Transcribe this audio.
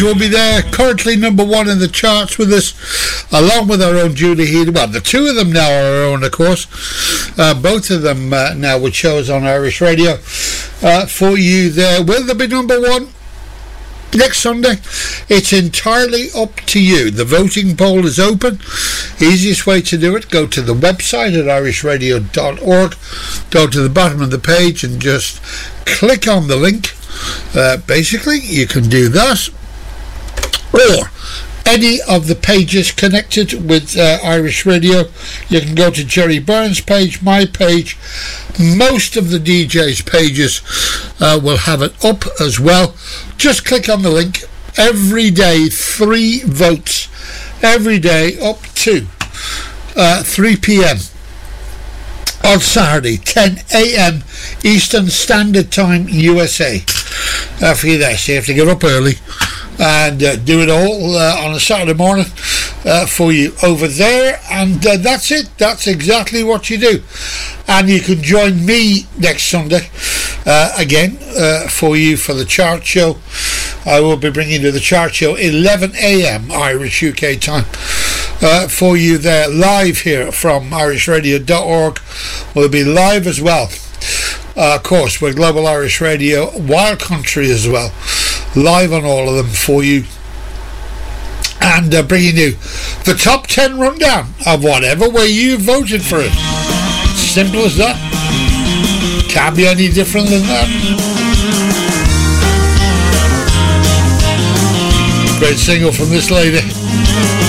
Will be there, currently number one in the charts with us, along with our own Julie Healy. Well, the two of them now are our own, of course. Both of them now with shows on Irish radio for you there. Will they be number one next Sunday? It's entirely up to you. The voting poll is open. Easiest way to do it, go to the website at irishradio.org, go to the bottom of the page and just click on the link. Basically, you can do that, or any of the pages connected with Irish Radio. You can go to Jerry Burns' page, my page. Most of the DJs' pages will have it up as well. Just click on the link. Every day, 3 votes. Every day up to 3 p.m. on Saturday, 10 a.m. Eastern Standard Time, USA. For you there, so you have to get up early and do it all on a Saturday morning for you over there, and that's it. That's exactly what you do. And you can join me next Sunday again for you for the chart show. I will be bringing you the chart show 11 a.m. Irish UK time for you there, live here from irishradio.org. We'll be live as well, of course, with Global Irish Radio, Wild Country as well, live on all of them for you, and bringing you the top 10 rundown of whatever way you voted for it. Simple as that. Can't be any different than that. Great single from this lady.